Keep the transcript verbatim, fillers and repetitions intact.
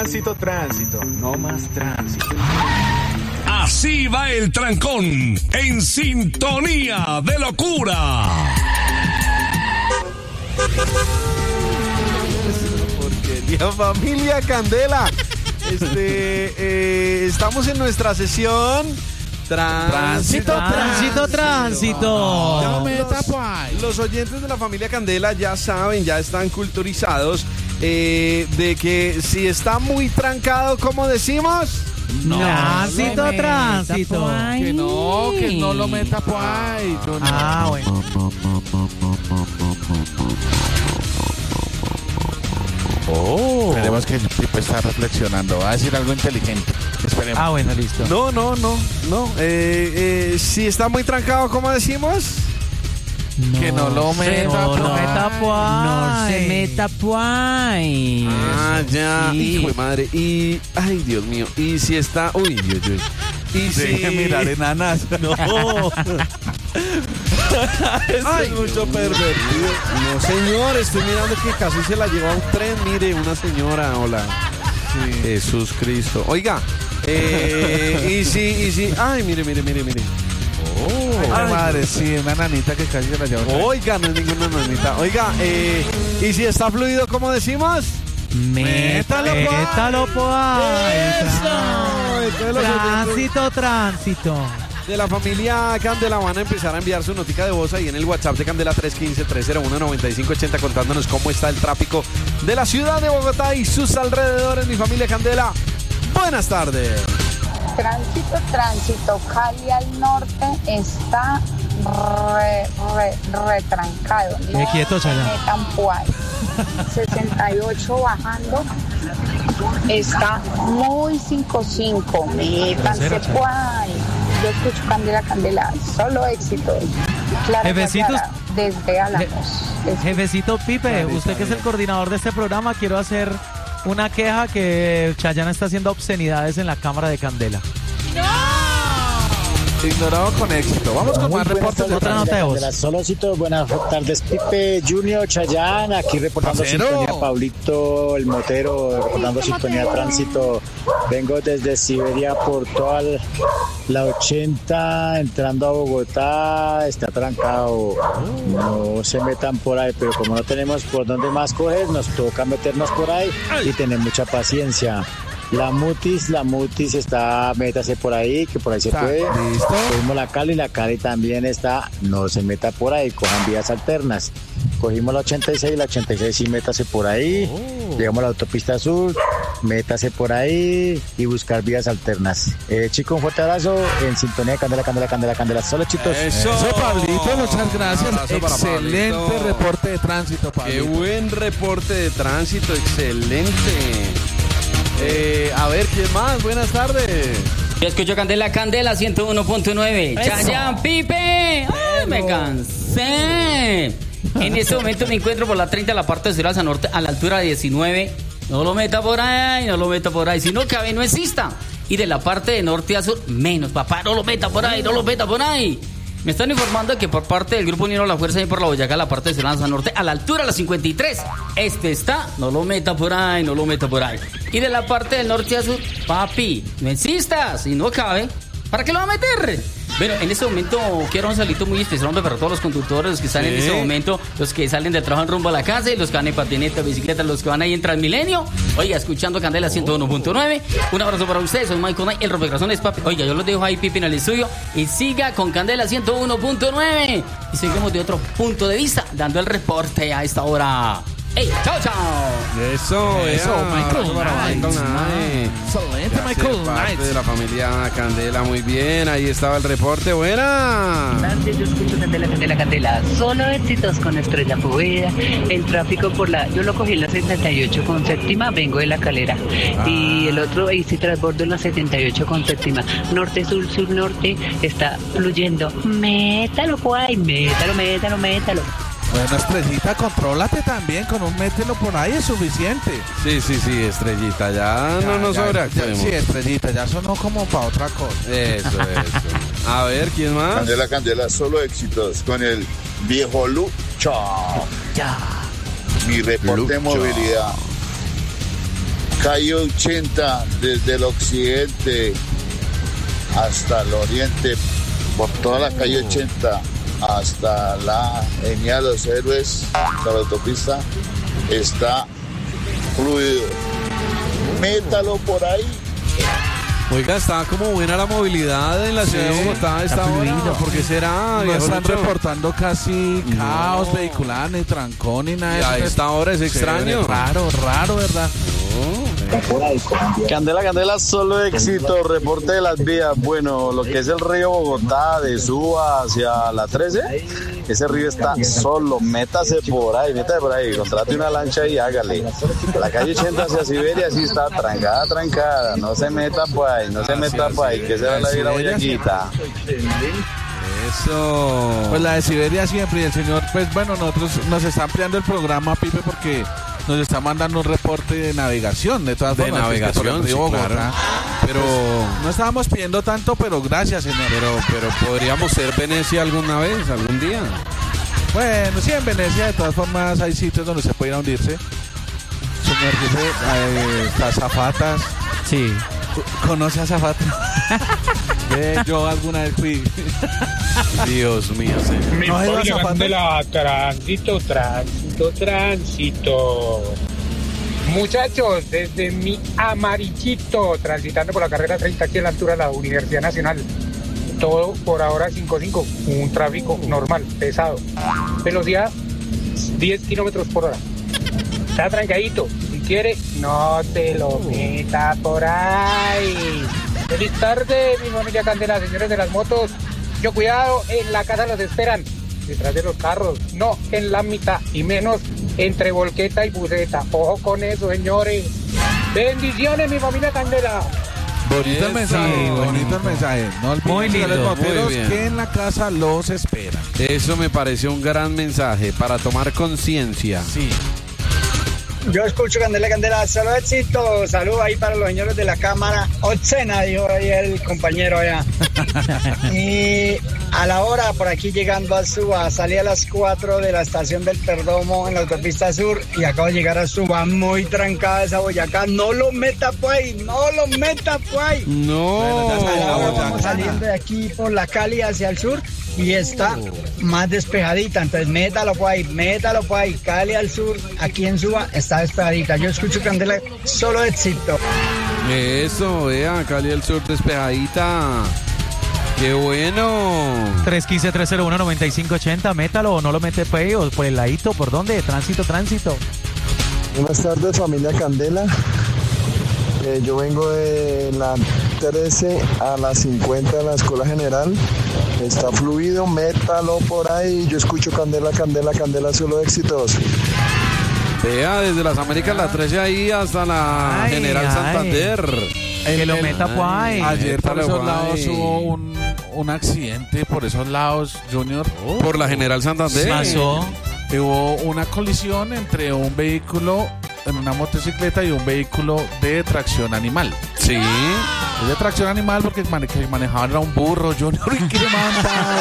Tránsito, tránsito, no más tránsito. Así va el trancón, en sintonía de locura. Porquería, familia Candela. Este, eh, estamos en nuestra sesión Tránsito, tránsito, tránsito. Ya me tapo ahí. Los oyentes de la familia Candela ya saben, ya están culturizados eh, de que si está muy trancado, ¿cómo decimos? No, tránsito, tránsito. Que no, que no lo meta por ahí. No, no. Ah, bueno. Oh. Esperemos que el tipo está reflexionando. Va a decir algo inteligente. Esperemos. Ah, bueno, listo. No, no, no, no. Eh, eh, si está muy trancado, ¿cómo decimos? No, que no lo meta no, por no ahí. meta por No ahí. se meta por ahí. Ah, ya. Sí. Hijo de madre. Y, ay, Dios mío. Y si está, uy, Dios, Dios. Y si Deje mirar enanas. No. Este es mucho pervertido. No, señor, estoy mirando que casi se la lleva un tren. Mire, una señora, hola. Sí. Jesús Cristo. Oiga, eh, y si, y si, ay, mire, mire, mire, mire. Oh, Ay, madre, sí, una nanita que casi se la lleva. Oiga, no es ninguna nanita. Oiga, eh, y si está fluido, ¿cómo decimos? Métalo, métalo por ahí. Eso. Entonces los Tránsito, tránsito. de la familia Candela van a empezar a enviar su notica de voz ahí en el WhatsApp de Candela tres uno cinco, tres cero uno, nueve cinco ocho cero contándonos cómo está el tráfico de la ciudad de Bogotá y sus alrededores. Mi familia Candela, buenas tardes. Tránsito, tránsito, Cali al norte está re, re, retrancado. Eh, quieto, Chayanne. metan Puay. sesenta y ocho bajando, está muy cinco cinco, métanse Puay. Yo escucho Candela, Candela, solo éxito. Clara Jefecitos. Clara, desde Álamos. Es- Jefecito Pipe, usted que es el coordinador de este programa, quiero hacer una queja que Chayanne está haciendo obscenidades en la cámara de Candela. Ignorado con éxito. Vamos con más reportes de Otra nota de voz. Solocito, buenas tardes, Pipe, Junior, Chayanne, aquí reportando Parcero. sintonía, Pablito, el motero, reportando sintonía tránsito. Vengo desde Siberia por toda la ochenta, entrando a Bogotá, está trancado. No se metan por ahí, pero como no tenemos por dónde más coger, nos toca meternos por ahí y tener mucha paciencia. La Mutis, la Mutis está, métase por ahí, que por ahí se Está puede. listo. Cogimos la Cali, la Cali también está, no se meta por ahí, cojan vías alternas. Cogimos la ochenta y seis, la ochenta y seis sí, métase por ahí. Llegamos a la autopista sur, métase por ahí y buscar vías alternas. Eh, chicos, un fuerte abrazo en sintonía de Candela, Candela, Candela, Candela. Solo chitos. Eso. Eso, Pablito, muchas gracias. Abrazo para Excelente Pablito. reporte de tránsito, Qué Pablito. buen reporte de tránsito, excelente. Eh, a ver, ¿quién más? Buenas tardes. Yo escucho Candela, Candela ciento uno punto nueve. Chayanne, Pipe. Ay, me cansé. En este momento me encuentro por la treinta, la parte de Ciudad San Norte, a la altura de diecinueve. No lo meta por ahí, no lo meta por ahí. Si no cabe, no exista. Y de la parte de norte a sur, menos, papá. No lo meta por ahí, no lo meta por ahí. Me están informando que por parte del Grupo Unido La Fuerza y por la Boyacá, la parte de Ciudad San Norte, a la altura de la cincuenta y tres. Este está, no lo meta por ahí, no lo meta por ahí. Y de la parte del norte a sur, papi, no insistas, si no cabe, ¿para qué lo va a meter? Bueno, en este momento quiero un salito muy especial para todos los conductores, los que están Sí. en este momento, los que salen de trabajo en rumbo a la casa, y los que van en patineta, bicicleta, los que van ahí en Transmilenio. Oiga, escuchando Candela ciento uno punto nueve. Un abrazo para ustedes, soy Michael Knight, el rompecorazones, papi. Oiga, yo los dejo ahí, Pipi, en el estudio, y siga con Candela ciento uno punto nueve. Y seguimos de otro punto de vista, dando el reporte a esta hora. ¡Ey, chao, chao! Eso, Eso, ea, Michael abrazo para Knight. Michael Knight. Excelente, Que hace Michael parte Knight. de la familia Candela, muy bien. Ahí estaba el reporte, buena. Yo escucho Candela, Candela, Candela. Solo éxitos con Estrella Poveda. El tráfico por la... Yo lo cogí en la setenta y ocho con séptima, vengo de La Calera. Y el otro, ahí sí transbordo en la setenta y ocho con séptima. Norte, sur, sur, norte, está fluyendo. Métalo, guay, métalo, métalo, métalo. Bueno, Estrellita, contrólate también, con un mételo por ahí es suficiente. Sí, sí, sí, Estrellita, ya, no nos Ya, ya, sobreactuemos. Sí, Estrellita, ya sonó como para otra cosa. Eso, eso. A ver, ¿quién más? Candela, Candela, solo éxitos con el viejo Lucho. Ya. Mi reporte de Lucho. movilidad. calle ochenta desde el occidente hasta el oriente, por toda la calle ochenta hasta la Avenida de los Héroes, hasta la autopista, está fluido. Métalo por ahí. Oiga, está como buena la movilidad en la ciudad de Bogotá. Está fluido. ¿Por qué será? No están Lucho? reportando casi No. caos vehicular, ni trancón, ni nada de Y a eso. esta hora es extraño. Raro, raro, ¿verdad? Candela, Candela, solo éxito, reporte de las vías. Bueno, lo que es el río Bogotá, de Suba hacia la trece, ese río está solo, métase por ahí, métase por ahí, contrate una lancha y hágale. La calle ochenta hacia Siberia sí está trancada, trancada, no se meta por ahí, no se meta por ahí, que se va a ir la Boyaquita. Eso. Pues la de Siberia siempre, y el señor, pues bueno, nosotros nos está ampliando el programa, Pipe, porque nos está mandando un reporte de navegación, de todas De formas. navegación, que por el río sí, Bogotá. claro. Pero no estábamos pidiendo tanto, pero gracias, señor. Pero, pero podríamos ser Venecia alguna vez, algún día. Bueno, sí, en Venecia, de todas formas, hay sitios donde se puede ir a hundirse. Señor jefe, eh, las zafatas. Sí. ¿Conoce a Zafata? eh, yo alguna vez fui. Dios mío, señor. Mi No, familia Zapata. Candela, tránsito, tránsito, tránsito. Muchachos, desde mi amarillito, transitando por la carrera treinta aquí a la altura de la Universidad Nacional. Todo por ahora cinco cinco, un tráfico normal, pesado. Velocidad diez kilómetros por hora. Está trancadito. Si quiere, no te lo meta por ahí. Feliz tarde, mi familia Candela, señores de las motos. Yo cuidado, en la casa los esperan. Detrás de los carros, no en la mitad y menos entre volqueta y buceta. Ojo con eso, señores. Bendiciones, mi familia Candela. Bonito el Eso, mensaje, sí, bonito el mensaje. No olviden Muy a los lindo, moteros muy bien. que en la casa los esperan. Eso me pareció un gran mensaje para tomar conciencia. Sí. Yo escucho Candela, Candela, solo éxito. Saludos ahí para los señores de la cámara. Otsena, dijo ahí el compañero allá. Y a la hora, por aquí llegando a Suba, salí a las cuatro de la estación del Perdomo en la autopista sur y acabo de llegar a Suba, muy trancada esa Boyacá. No lo meta por ahí, no lo meta por ahí. No. A la hora vamos saliendo de aquí por la Cali hacia el sur y está más despejadita, entonces métalo por ahí, métalo por ahí. Cali al sur, aquí en Suba está despejadita. Yo escucho Candela, solo éxito. Eso, vea, Cali del Sur despejadita. ¡Qué bueno! tres uno cinco, tres cero uno, nueve cinco ocho cero, métalo o no lo mete por ahí, o por el ladito, ¿por dónde? Tránsito, tránsito. Buenas tardes, familia Candela. Eh, yo vengo de la trece a la cincuenta de la Escuela General. Está fluido, métalo por ahí. Yo escucho Candela, Candela, Candela, solo éxitos. Vea, desde las Américas, la trece ahí hasta la Ay, General ay. Santander. Que lo el- meta por ahí. Ayer por Métalo esos por lados ahí. hubo un, un accidente, por esos lados, Junior. Por la General Santander. ¿Qué pasó? Hubo una colisión entre un vehículo en una motocicleta y un vehículo de tracción animal. Sí. Es de tracción animal porque el mane- que manejaban era un burro, Junior, y que manda.